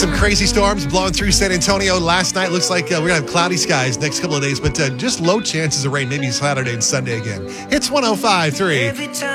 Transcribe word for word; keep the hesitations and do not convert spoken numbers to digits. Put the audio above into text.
Some crazy storms blowing through San Antonio last night. Looks like uh, we're going to have cloudy skies next couple of days, but uh, just low chances of rain, maybe Saturday and Sunday again. It's one oh five point three.